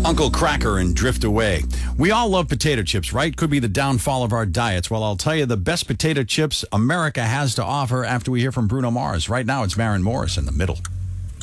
Uncle Cracker and Drift Away. We all love potato chips, right? Could be the downfall of our diets. Well, I'll tell you the best potato chips America has to offer after we hear from Bruno Mars. Right now, it's Maren Morris in the middle.